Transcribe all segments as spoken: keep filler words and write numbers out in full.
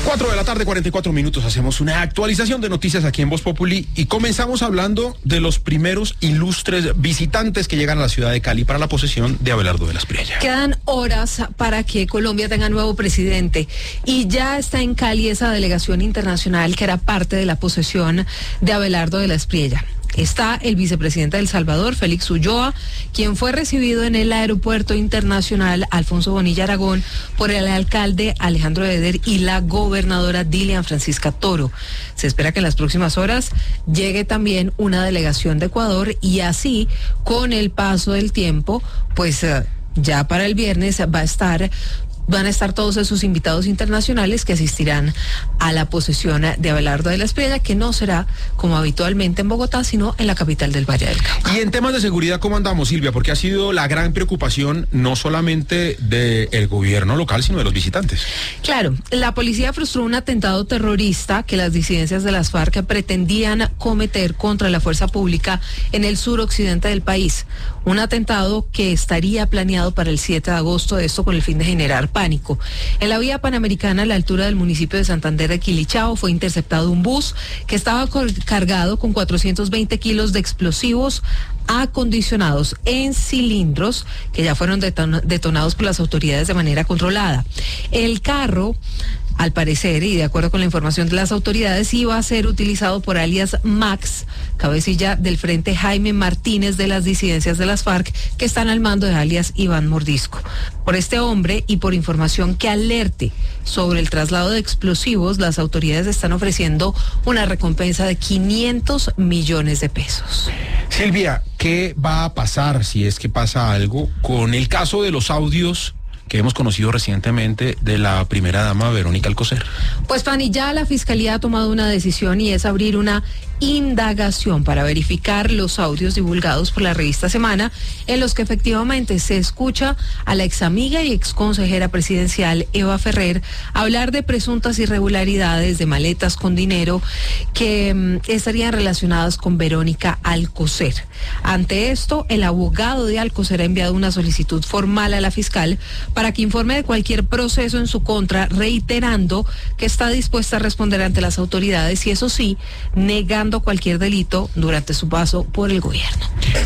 cuatro de la tarde, cuarenta y cuatro minutos, hacemos una actualización de noticias aquí en Voz Populi y comenzamos hablando de los primeros ilustres visitantes que llegan a la ciudad de Cali para la posesión de Abelardo de la Espriella. Quedan horas para que Colombia tenga nuevo presidente y ya está en Cali esa delegación internacional que era parte de la posesión de Abelardo de la Espriella. Está el vicepresidente de El Salvador, Félix Ulloa, quien fue recibido en el aeropuerto internacional Alfonso Bonilla Aragón por el alcalde Alejandro Eder y la gobernadora Dilian Francisca Toro. Se espera que en las próximas horas llegue también una delegación de Ecuador y así, con el paso del tiempo, pues uh, ya para el viernes va a estar... van a estar todos esos invitados internacionales que asistirán a la posesión de Abelardo de la Espriella, que no será como habitualmente en Bogotá, sino en la capital del Valle del Cauca. Y en temas de seguridad, ¿cómo andamos, Silvia? Porque ha sido la gran preocupación no solamente del gobierno local, sino de los visitantes. Claro, la policía frustró un atentado terrorista que las disidencias de las FARC pretendían cometer contra la fuerza pública en el suroccidente del país. Un atentado que estaría planeado para el siete de agosto, esto con el fin de generar pánico. En la vía panamericana, a la altura del municipio de Santander de Quilichao, fue interceptado un bus que estaba cargado con cuatrocientos veinte kilos de explosivos acondicionados en cilindros que ya fueron deton- detonados por las autoridades de manera controlada. El carro, al parecer, y de acuerdo con la información de las autoridades, iba a ser utilizado por alias Max, cabecilla del Frente Jaime Martínez de las disidencias de las FARC, que están al mando de alias Iván Mordisco. Por este hombre y por información que alerte sobre el traslado de explosivos, las autoridades están ofreciendo una recompensa de quinientos millones de pesos. Silvia, ¿qué va a pasar si es que pasa algo con el caso de los audios que hemos conocido recientemente de la primera dama Verónica Alcocer? Pues, Fanny, ya la Fiscalía ha tomado una decisión y es abrir una indagación para verificar los audios divulgados por la revista Semana, en los que efectivamente se escucha a la examiga y exconsejera presidencial Eva Ferrer hablar de presuntas irregularidades, de maletas con dinero que mm, estarían relacionadas con Verónica Alcocer. Ante esto, el abogado de Alcocer ha enviado una solicitud formal a la fiscal para que informe de cualquier proceso en su contra, reiterando que está dispuesta a responder ante las autoridades y, eso sí, negando cualquier delito durante su paso por el gobierno.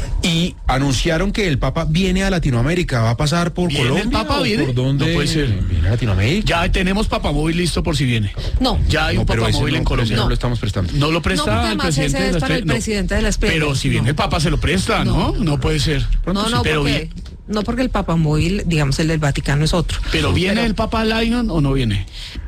Y anunciaron que el Papa viene a Latinoamérica. ¿Va a pasar por ¿Viene Colombia? el Papa? ¿O ¿Viene? ¿Por dónde? No puede ser. ¿Viene a Latinoamérica? Ya tenemos papamóvil listo por si viene. No. Ya hay No, un pero ese papamóvil no, en pero ese Colombia. no No. lo estamos prestando. No lo No, presta porque el además presidente ese de es la para el Espriella. No. presidente de la Espriella. Pero si viene No. el Papa se lo presta, ¿no? No. No puede ser. No, no, pero, porque, vi- no porque el papamóvil, digamos, el del Vaticano es otro. pero ¿viene Pero el Papa Lion o no viene?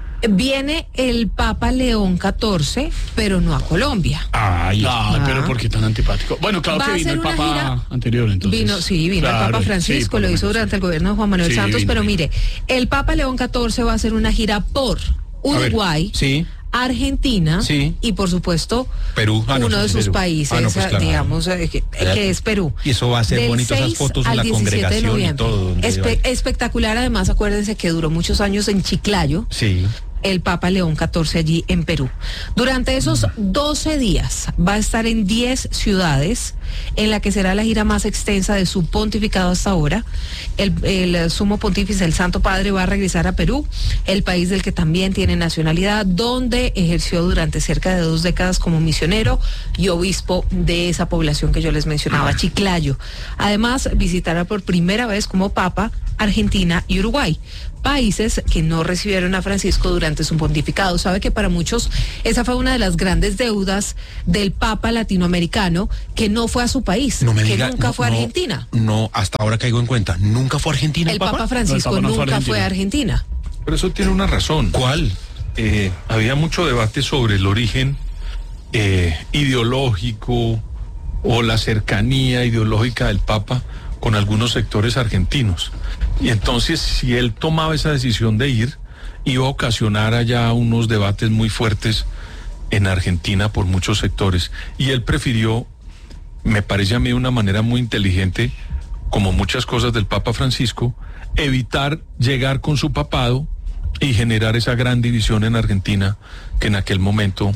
viene el Papa León catorce, pero no a Colombia. Ay, Ah, Ah. pero ¿por qué tan antipático? Bueno, claro Va que a vino ser el una Papa gira- anterior, entonces. Vino, sí, vino Claro, el Papa sí, Francisco, por lo hizo menos. durante el gobierno de Juan Manuel Sí, Santos, vino, pero vino. mire, el Papa León catorce va a hacer una gira por Uruguay, sí. Argentina Sí. y, por supuesto, Perú. Ah, no, uno sí, de sus Perú. países, Ah, no, pues, claro. digamos, eh, que, que es Perú. Y eso va a ser Del bonito, esas seis fotos en al la diecisiete de congregación y noviembre. todo. donde Espe- va. espectacular, además, acuérdense que duró muchos años en Chiclayo, Sí. el Papa León catorce allí en Perú. Durante esos doce días va a estar en diez ciudades, en la que será la gira más extensa de su pontificado hasta ahora. El, el sumo pontífice, el Santo Padre, va a regresar a Perú, el país del que también tiene nacionalidad, donde ejerció durante cerca de dos décadas como misionero y obispo de esa población que yo les mencionaba, Chiclayo. Además, visitará por primera vez como Papa Argentina y Uruguay, países que no recibieron a Francisco durante su pontificado. Sabe que para muchos esa fue una de las grandes deudas del Papa latinoamericano, que no fue a su país, No me que diga, nunca no, fue a no, Argentina. No, hasta ahora caigo en cuenta. ¿Nunca fue a Argentina el, El Papa Francisco No, el Papa no fue a nunca fue a Argentina. Pero eso tiene una razón. ¿Cuál? Eh, había mucho debate sobre el origen eh, ideológico o la cercanía ideológica del Papa con algunos sectores argentinos. Y entonces, si él tomaba esa decisión de ir, iba a ocasionar allá unos debates muy fuertes en Argentina por muchos sectores. Y él prefirió, me parece a mí de una manera muy inteligente, como muchas cosas del Papa Francisco, evitar llegar con su papado y generar esa gran división en Argentina que en aquel momento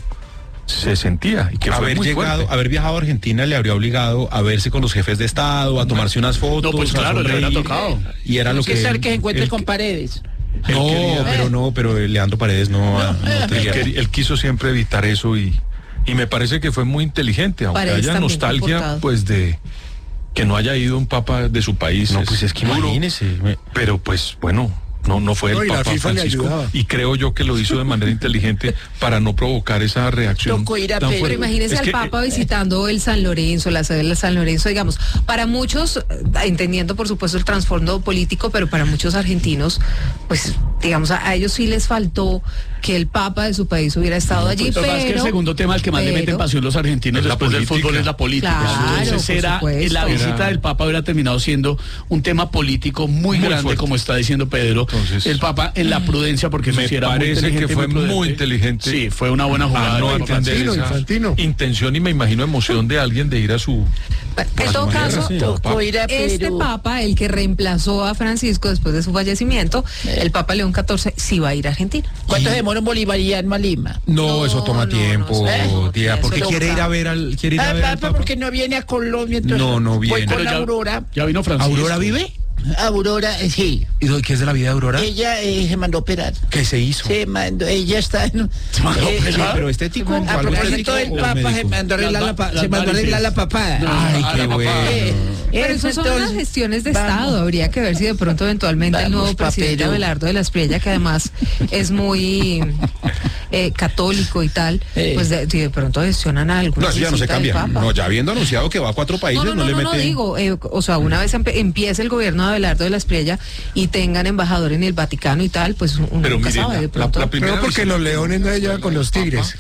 se sentía y que fue haber muy llegado, fuerte. haber viajado a Argentina le habría obligado a verse con los jefes de Estado, a tomarse unas fotos. No, pues a claro, le sonreír, hubiera tocado. Y era lo que que ser que se encuentre él- con Paredes. Él No, quería- pero no, pero Leandro Paredes no, no Él, tenía- quería- él quiso siempre evitar eso y, y me parece que fue muy inteligente, aunque Paredes haya también nostalgia, comportado. pues de que no haya ido un papa de su país. No, pues es que duro, imagínese. me- Pero pues bueno, no, no fue No, el y la Papa FIFA le Francisco ayudaba. y creo yo que lo hizo de manera inteligente para no provocar esa reacción. Tocó ir a tan Perú. Pero fuerte. imagínese Es al que, Papa visitando el San Lorenzo, la sede del San Lorenzo, digamos, para muchos, eh, entendiendo por supuesto el trasfondo político, pero para muchos argentinos, pues digamos, a, a ellos sí les faltó que el Papa de su país hubiera estado allí, Lo que pero... pasa es que el segundo tema al que más le meten pero- pasión los argentinos Es la después del política. fútbol es la política. Claro, Entonces por era, supuesto. la visita Era- del Papa hubiera terminado siendo un tema político muy, Muy grande, fuerte. como está diciendo Pedro. Entonces, el Papa en la prudencia, porque eso me sí era muy parece inteligente, que fue prudente. muy inteligente. Sí, fue una buena a jugada. no del Papa entender Infantino, esa Infantino. intención y me imagino emoción de alguien de ir a su... En todo caso, Sí. Tocó ir a este Perú. Papa, el que reemplazó a Francisco después de su fallecimiento, el Papa León catorce, sí va a ir a Argentina. ¿Cuánto demora un bolivariano a Lima? No, No, eso toma no, no, tiempo, eso- tía, eso porque lo quiere ir sabe. a ver al, quiere ir a Ah, ver al Papa, Papa. porque no viene a Colombia, entonces No, no voy viene. con Pero ya- Aurora. Ya vino Francisco. ¿Aurora vive? Aurora, eh, sí. ¿Y do- qué es de la vida de Aurora? Ella eh, se mandó a operar. ¿Qué se hizo? Se mandó, ella está en... Se mandó a eh, operar. Sí, eh, pero estético, A algo propósito estético del o Papa, se médico? mandó a arreglar la, pa- Las se mandó a arreglar la varices. papada. Ay, Ah, qué la papá. bueno. Eh, Pero eso eso son unas entonces, gestiones de vamos. Estado. Habría que ver si de pronto eventualmente el Vamos nuevo pa' presidente Perú. Abelardo de la Espriella, que además es muy eh, católico y tal, Eh. pues de, si de pronto gestionan alguna No, eso ya no se visita del cambia. Papa. No, ya habiendo anunciado que va a cuatro países, No, no, no, no, le no, no, mete. digo, eh, o sea, una vez empe- empiece el gobierno de Abelardo de la Espriella y tengan embajador en el Vaticano y tal, pues uno Pero nunca miren, sabe, la- de pronto. la- la primera No, porque visita- los leones no se llevan con los tigres.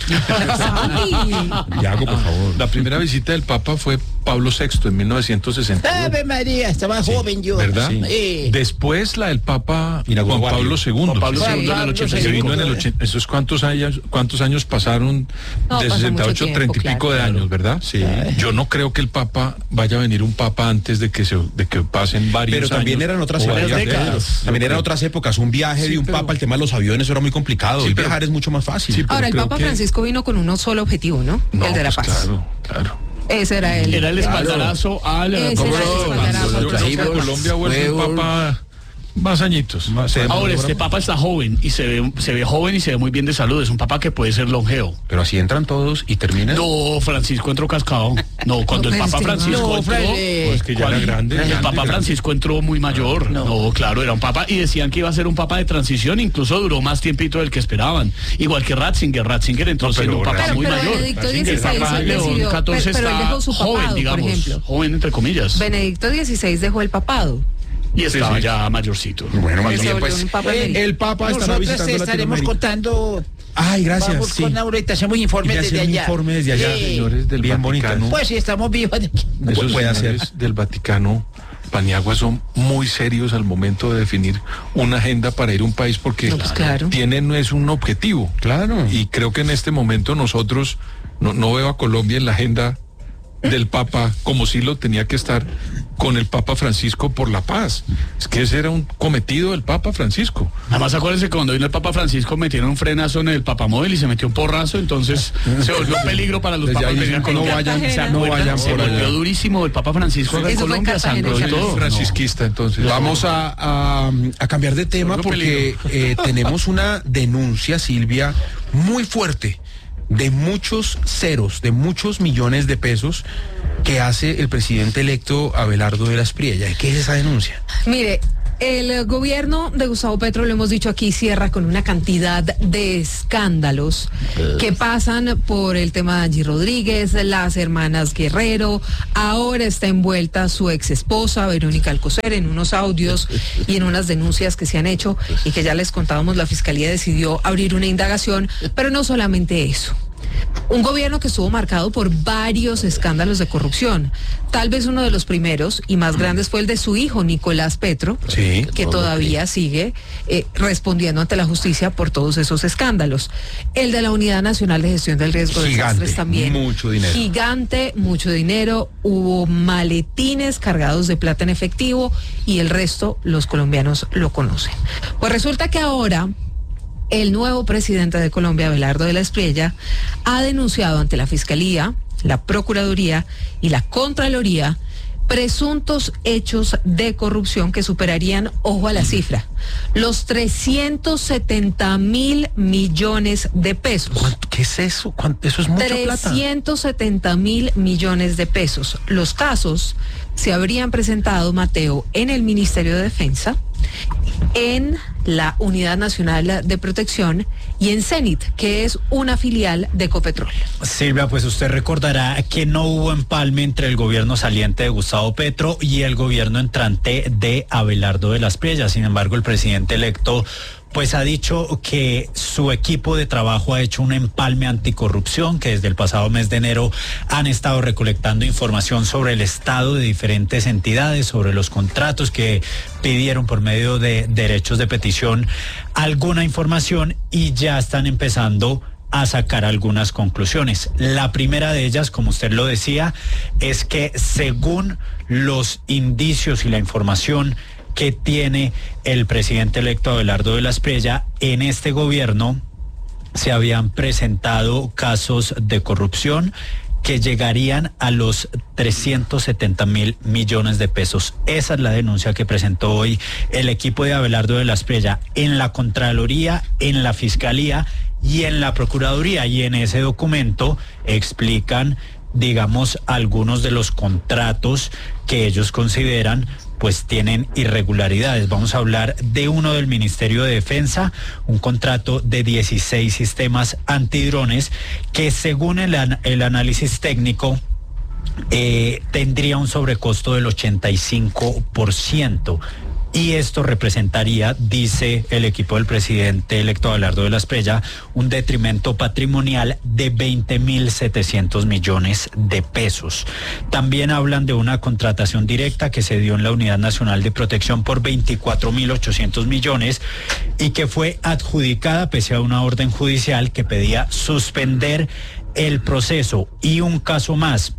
Ay. Yago, por favor. La primera visita del Papa fue Pablo sexto en mil novecientos sesenta y uno. Ave María, estaba joven yo. ¿Verdad? Sí. Eh, Después la del Papa Inauguró Juan Pablo varios. segundo. Juan Pablo Sí, segundo en el Pablo ochenta y que cinco. vino en el ochenta. ¿Esos cuántos años, cuántos años pasaron? No, de pasó sesenta y ocho, mucho treinta y tiempo, pico de claro. años, ¿verdad? Sí. Yo no creo que el Papa vaya a venir un Papa antes de que se de que pasen varios Pero también años, eran otras o épocas. varias décadas. décadas. También Yo eran creo. otras épocas. Un viaje Sí, de un pero- papa, el tema de los aviones era muy complicado. Sí, El pero- viajar es mucho más fácil. Sí, pero Ahora, el creo Papa que- Francisco vino con un solo objetivo, ¿no? No, el de la pues paz. Claro, claro. Ese era el... Era el espaldarazo al... Ese ¿Cómo era el no? espaldarazo. Yo creo que trajimos Colombia vuelve un huevos. Papa más añitos. Más, se Ahora, demora. este Papa está joven y se ve, se ve joven y se ve muy bien de salud. Es un Papa que puede ser longevo. Pero así entran todos y terminan. No, Francisco entró cascado. No, cuando el No, Papa este, Francisco no, entró... Fran, eh, Pues que ya ¿cuál? era grande. El grande, Papa grande. Francisco entró muy mayor. No. No. claro, era un Papa y decían que iba a ser un Papa de transición. Incluso duró más tiempito del que esperaban. Igual que Ratzinger. Ratzinger entró No, pero siendo un Papa Pero, muy pero mayor. Benedicto El dieciséis Papa León decidió, catorce pero, pero él está dejó su papado, joven, por digamos. ejemplo. Joven entre comillas. Benedicto dieciséis dejó el papado. Y estaba sí. ya mayorcito. Bueno, más Se bien, volvió pues. un papa eh, emérito. El Papa estará nosotros visitando estaremos Latinoamérica. contando. Ay, gracias. Vamos Sí. con ahorita, hacemos informes Y le desde hacen un allá. informe desde allá, Eh, Señores del Bien Vaticano. bonito. Pues si estamos vivos. Esos puede hacer. señores del Vaticano, Paniagua, son muy serios al momento de definir una agenda para ir a un país porque No, pues claro. tienen es un objetivo. Claro. Y creo que en este momento nosotros no, no veo a Colombia en la agenda del Papa como si lo tenía que estar con el Papa Francisco por la paz. Es que ese era un cometido del Papa Francisco. Además, acuérdense que cuando vino el Papa Francisco metieron un frenazo en el papamóvil y se metió un porrazo, entonces se volvió un peligro para los Desde papas ahí venir a no Colombia. vayan, ¿Se no acuerdan? vayan Se por volvió allá. durísimo el Papa Francisco en Eso fue en Colombia, Cartagena, sangró y Carlos. todo. Francisquista, entonces. Vamos a, a, a cambiar de tema Solo porque eh, tenemos una denuncia, Silvia, muy fuerte de muchos ceros, de muchos millones de pesos que hace el presidente electo Abelardo de la Espriella. ¿Qué es esa denuncia? Mire, el gobierno de Gustavo Petro, lo hemos dicho aquí, cierra con una cantidad de escándalos que pasan por el tema de Angie Rodríguez, las hermanas Guerrero, ahora está envuelta su ex esposa, Verónica Alcocer, en unos audios y en unas denuncias que se han hecho y que ya les contábamos, la Fiscalía decidió abrir una indagación, pero no solamente eso. Un gobierno que estuvo marcado por varios escándalos de corrupción. Tal vez uno de los primeros y más grandes fue el de su hijo, Nicolás Petro, Sí, que todavía sigue eh, respondiendo ante la justicia por todos esos escándalos. El de la Unidad Nacional de Gestión del Riesgo de Gigante, Desastres también. mucho dinero. Gigante, mucho dinero. Hubo maletines cargados de plata en efectivo y el resto los colombianos lo conocen. Pues resulta que ahora el nuevo presidente de Colombia, Abelardo de la Espriella, ha denunciado ante la Fiscalía, la Procuraduría y la Contraloría presuntos hechos de corrupción que superarían, ojo a la cifra, los trescientos setenta mil millones de pesos. ¿Cuánto? ¿Qué es eso? ¿Cuánto? Eso es mucha plata. trescientos setenta mil millones de pesos. Los casos se habrían presentado, Mateo, en el Ministerio de Defensa, en la Unidad Nacional de Protección y en Cenit, que es una filial de Ecopetrol. Silvia, pues usted recordará que no hubo empalme entre el gobierno saliente de Gustavo Petro y el gobierno entrante de Abelardo de las Priellas. Sin embargo, el presidente electo pues ha dicho que su equipo de trabajo ha hecho un empalme anticorrupción, que desde el pasado mes de enero han estado recolectando información sobre el estado de diferentes entidades, sobre los contratos que pidieron por medio de derechos de petición alguna información y ya están empezando a sacar algunas conclusiones. La primera de ellas, como usted lo decía, es que según los indicios y la información que tiene el presidente electo Abelardo de las Priellas, en este gobierno se habían presentado casos de corrupción que llegarían a los trescientos setenta mil millones de pesos. Esa es la denuncia que presentó hoy el equipo de Abelardo de las Priellas en la Contraloría, en la Fiscalía y en la Procuraduría. Y en ese documento explican, digamos, algunos de los contratos que ellos consideran pues tienen irregularidades. Vamos a hablar de uno del Ministerio de Defensa, un contrato de dieciséis sistemas antidrones que según el, an- el análisis técnico eh, tendría un sobrecosto del ochenta y cinco por ciento. Y esto representaría, dice el equipo del presidente electo Abelardo de las Priellas, un detrimento patrimonial de veinte mil setecientos millones de pesos. También hablan de una contratación directa que se dio en la Unidad Nacional de Protección por veinticuatro mil ochocientos millones y que fue adjudicada pese a una orden judicial que pedía suspender el proceso. Y un caso más.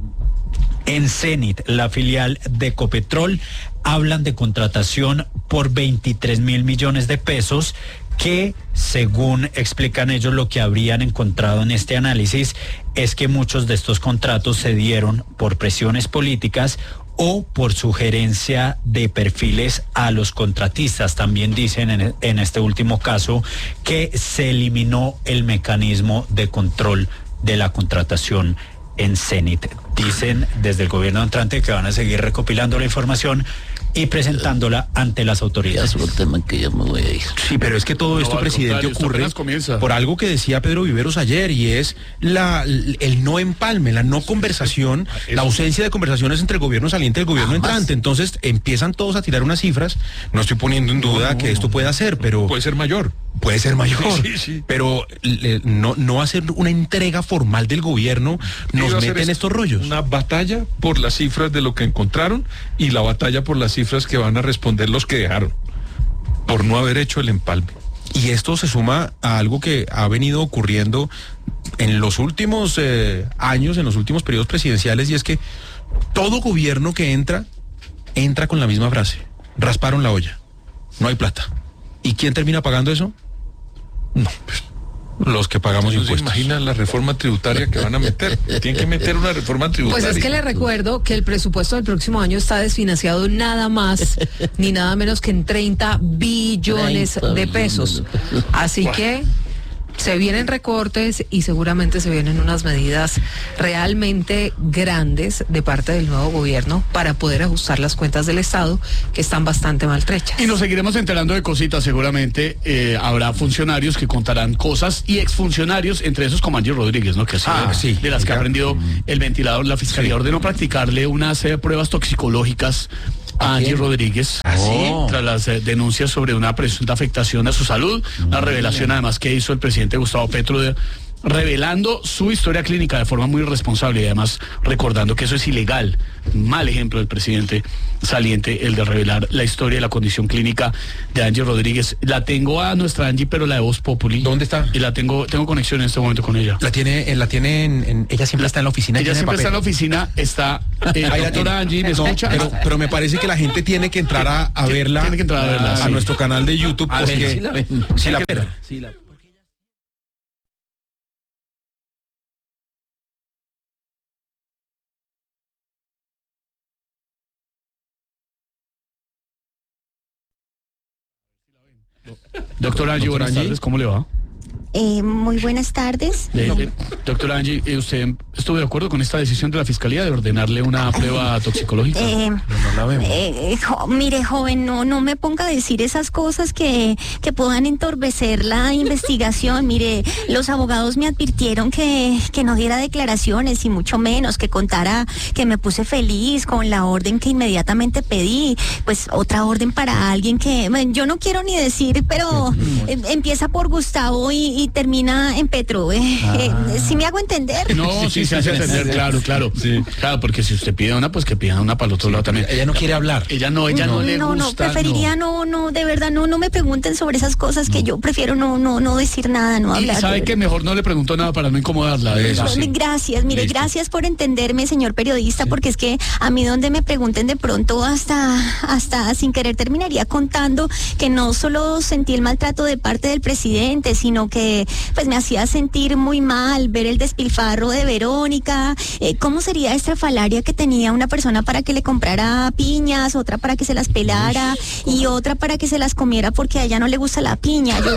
En Cenit, la filial de Ecopetrol, hablan de contratación por veintitrés mil millones de pesos que, según explican ellos, lo que habrían encontrado en este análisis es que muchos de estos contratos se dieron por presiones políticas o por sugerencia de perfiles a los contratistas. También dicen en, en este último caso que se eliminó el mecanismo de control de la contratación en Cenit. Dicen desde el gobierno entrante que van a seguir recopilando la información y presentándola ante las autoridades. Que ya me voy a ir. Sí, pero es que todo No, esto, al presidente, contrario, esto ocurre apenas comienza. por algo que decía Pedro Viveros ayer, y es la el no empalme, la no conversación, la ausencia de conversaciones entre el gobierno saliente y el gobierno Jamás. entrante. Entonces empiezan todos a tirar unas cifras. No estoy poniendo en duda No, no, que esto no. pueda ser, pero Puede ser mayor. puede ser mayor. Sí, sí. Pero le- no, no hacer una entrega formal del gobierno nos Iba a ser mete en esto, estos rollos. Una batalla por las cifras de lo que encontraron y la batalla por las cifras que van a responder los que dejaron por no haber hecho el empalme. Y esto se suma a algo que ha venido ocurriendo en los últimos eh, años, en los últimos periodos presidenciales, y es que todo gobierno que entra, entra con la misma frase: rasparon la olla, no hay plata. ¿Y quién termina pagando eso? No, pues, los que pagamos ¿No se impuestos. imagina la reforma tributaria que van a meter? Tienen que meter una reforma tributaria. Pues es que le recuerdo que el presupuesto del próximo año está desfinanciado nada más ni nada menos que en treinta billones treinta de pesos. Así que se vienen recortes y seguramente se vienen unas medidas realmente grandes de parte del nuevo gobierno para poder ajustar las cuentas del Estado, que están bastante maltrechas. Y nos seguiremos enterando de cositas, seguramente eh, habrá funcionarios que contarán cosas y exfuncionarios, entre esos como Angie Rodríguez, ¿no? Que ha sido Ah, sí, de las que ha ya. aprendido el ventilador. La Fiscalía Sí. ordenó practicarle unas eh, pruebas toxicológicas a Angie Rodríguez ¿Ah, sí? tras las eh, denuncias sobre una presunta afectación a su salud, una revelación además que hizo el presidente Gustavo Petro de, revelando su historia clínica de forma muy responsable y además recordando que eso es ilegal. Mal ejemplo del presidente saliente, el de revelar la historia y la condición clínica de Angie Rodríguez. La tengo a nuestra Angie, pero la de Voz Populi. ¿Dónde está? Y la tengo, tengo conexión en este momento con ella. La tiene, eh, la tiene en, en- ella siempre está en la oficina. Ella llena de siempre está en la papel. oficina, está eh, Ahí la doctora tiene. Angie, ¿me No, escucha? pero, pero me parece que la gente tiene que entrar a, a Tiene- verla, tiene que entrar a verla, a sí. nuestro canal de YouTube, A ver porque si la ven. si la- Doctora Angie, buenas tardes, ¿cómo le va? Eh, muy buenas tardes. Eh, eh, doctora Angie, eh, ¿usted estuvo de acuerdo con esta decisión de la Fiscalía de ordenarle una prueba toxicológica? Eh, No la vemos. eh, jo- mire, joven, no, no me ponga a decir esas cosas que, que puedan entorpecer la investigación. Mire, los abogados me advirtieron que, que no diera declaraciones y mucho menos que contara que me puse feliz con la orden que inmediatamente pedí. Pues otra orden para alguien que, bueno, yo no quiero ni decir, pero eh, empieza por Gustavo y, y termina en Petro. Eh, eh, ¿sí me hago entender? No, sí, se hace entender, claro, claro. Claro, porque si usted pide una, pues que pida una para el otro lado también. Ella no quiere hablar. Ella no, ella no, le no, gusta. no, preferiría no. no, de verdad, no, no me pregunten sobre esas cosas que yo prefiero no, no, no decir nada, no Y hablar. sabe de que verdad. mejor no le preguntó nada para no incomodarla. de Eso verdad. sí. Gracias, mire, Listo. gracias por entenderme, señor periodista, porque es que a mí donde me pregunten de pronto hasta, hasta sin querer terminaría contando que no solo sentí el maltrato de parte del presidente, sino que pues me hacía sentir muy mal ver el despilfarro de Verónica. Eh, ¿Cómo sería estrafalaria que tenía una persona para que le comprara piñas, otra para que se las pelara y otra para que se las comiera porque a ella no le gusta la piña? Yo,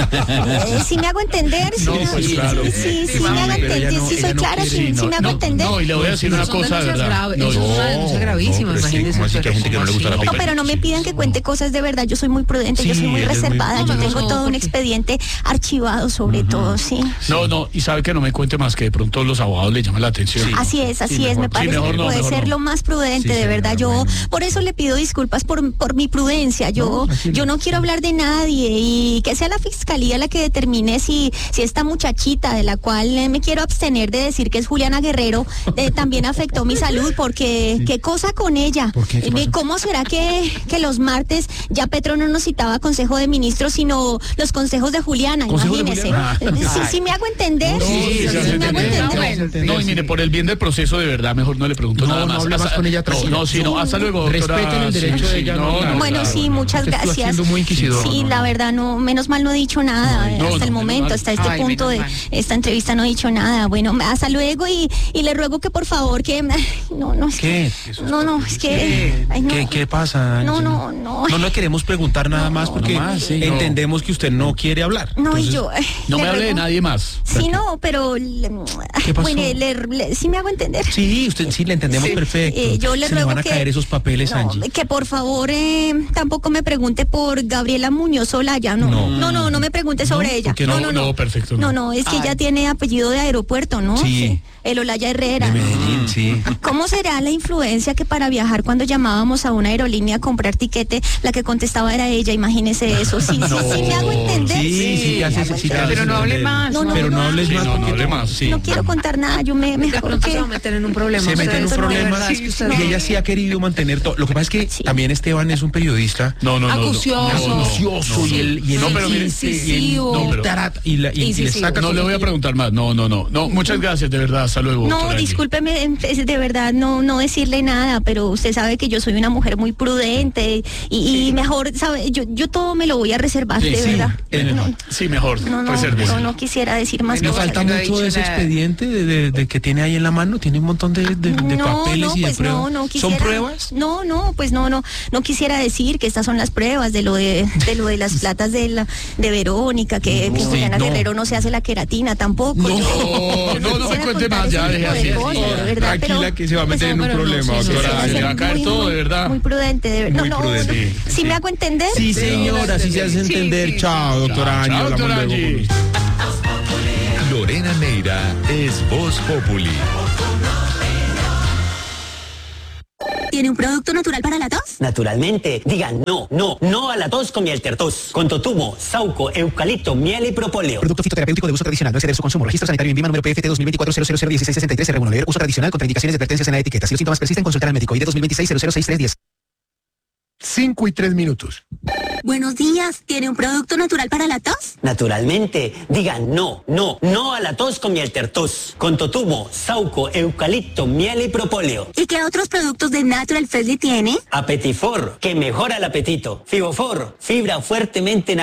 eh, si me hago entender, sí, No, me- pues sí, claro. sí, sí, sí, Sí, me hago pero ella entender, no- sí ella soy no clara, quiere, sí, sí no, me hago no, entender. no, y le voy a decir una Son cosa, de denuncias verdad. graves, No, eso es no. una denuncia gravísima, pero es que, imagínese. ¿cómo así que usted, hay gente que no le ¿cómo gusta la así? No, piña? pero no me pidan que cuente cosas de verdad, yo soy muy prudente, yo Sí, soy muy ella es muy- reservada, yo No, tengo no, todo un porque- expediente archivado sobre todo, sí. No, no, y sabe que no me cuente más, que de pronto los abogados le llaman la atención. Así es, así es, me parece mejor que no, puede mejor ser no. lo más prudente, Sí, de verdad. señora, Yo bueno. por eso le pido disculpas por, por mi prudencia. Yo, No, tranquila. yo no quiero hablar de nadie y que sea la fiscalía la que determine si, si esta muchachita de la cual eh, me quiero abstener de decir que es Juliana Guerrero eh, también afectó mi salud, porque qué cosa con ella. ¿Por qué? ¿Qué Eh, pasó? ¿Cómo será que, que los martes ya Petro no nos citaba consejo de ministros, sino los consejos de Juliana? ¿Consejo de Imagínese. Juliana? Eh, Sí, sí me hago entender. No, sí, Sí, se hace sí me hago entender. entender. No, y mire, por el bien del proceso, de verdad, mejor no le pregunto No, nada no más. hable más Hasta- con ella, No, tranquila. no, sí, no, hasta luego, doctora. Respeten el derecho Sí, de sí, ella, no, no, no, no, Bueno, claro, sí, no. muchas Usted está gracias. siendo muy inquisidor. Sí, No, la no. verdad, no, menos mal no he dicho nada eh, no, hasta no, el menos momento, mal. hasta este Ay, punto de menos mal. esta entrevista no he dicho nada. Bueno, hasta luego y, y le ruego que por favor que... No, no, es que... ¿Qué? No, no, es que... ay, no. ¿Qué, qué pasa? No, Angie? no, no. No le queremos preguntar nada más porque no más, sí, no. entendemos que usted no quiere hablar. No, y Entonces, yo... ay, No le me hable de ruego- nadie más. Sí, no, pero... le- ¿Qué pasó? Bueno, le- le- sí me hago entender. Sí, usted sí le entendemos Sí, perfecto. eh, yo le Se le ruego van a que, caer esos papeles, no, Angie. que por favor eh, tampoco me pregunte por Gabriela Muñoz Olaya, no, No. no, no, no, me pregunte sobre No, ella. ¿por qué no, no? no, No, perfecto, No, no. no, es que ella tiene apellido de aeropuerto, ¿no? Sí. El Olaya Herrera. De Medellín, sí. ¿Cómo será la influencia que para viajar cuando llamábamos a una aerolínea a comprar tiquete, la que contestaba era ella? Imagínese eso. Sí, sí, sí, me hago entender. Sí, sí, te haces, sí te Pero haces no hable entender. más, No, no, Pero no no, hables Sí, más no, no porque hable más. sí. No quiero contar nada, yo me De mejor pronto que... se va a meter en un problema. Se mete en un Usted, no, de problema verdad, es que usted y no- ella sí ha querido mantener todo. Lo que pasa es que Sí. también Esteban es un periodista No, no, no. no. Acucioso. No, no, acucioso no, y el y el No, pero mire, incisivo. y el- No, pero- tarat- y la- y- y le Incisivo. saca No le voy a preguntar más. No, no, no. No, muchas gracias, de verdad. Hasta luego. No, doctora Angie. discúlpeme, es de verdad no no decirle nada, pero usted sabe que yo soy una mujer muy prudente y, y mejor, sabe, yo yo todo me lo voy a reservar, Sí, de sí. verdad. Eh, No, Sí, mejor. no, no, resérvese. no, no quisiera decir más Le Bueno, cosas. falta no ha mucho dicho de ese nada. expediente de, de- de que tiene ahí en la mano, tiene un montón de, de- de No, papeles no, y de pues pruebas. no, no ¿Son quisiera. pruebas? No, no, pues no, no, no quisiera decir que estas son las pruebas de lo de, de lo de las platas de la, de Verónica, que, que Sí, Juliana no. Guerrero no se hace la queratina tampoco. No, Yo- no, no me quisiera cuente contar más, ya, ese deje tipo de así, cosas, así, de verdad, tranquila pero- que se va a meter en un pero no, problema, sí, sí, doctora. sí, Se sí. le va a caer muy, todo, de muy- verdad. Muy prudente, de verdad. Muy No, no, prudente. no. Sí, ¿Sí sí. me hago entender? Sí, señora, sí se hace Sí, entender. sí, Chao, doctora Angie. Chao, hablamos doctora luego Angie. con usted. Lorena Neira es Voz Populi. ¿Tiene un producto natural para la tos? Naturalmente, digan no, no, no a la tos con miel tertos. Con totumo, sauco, eucalipto, miel y propóleo. Producto fitoterapéutico de uso tradicional. No exceder su consumo. Registro sanitario en Vima número P F T dos mil veinticuatro cero cero cero dieciséis sesenta y tres R uno. Leer uso tradicional. Contraindicaciones y advertencias en la etiqueta. Si los síntomas persisten, consultar al médico. I D dos mil veintiséis cero cero seis tres diez. Cinco y tres minutos. Buenos días. ¿Tiene un producto natural para la tos? Naturalmente, digan no, no, no a la tos con miel tertos. Con totumo, sauco, eucalipto, miel y propóleo. ¿Y qué otros productos de Natural Freshly tiene? Apetifor, que mejora el apetito. Fibofor, fibra fuertemente natural.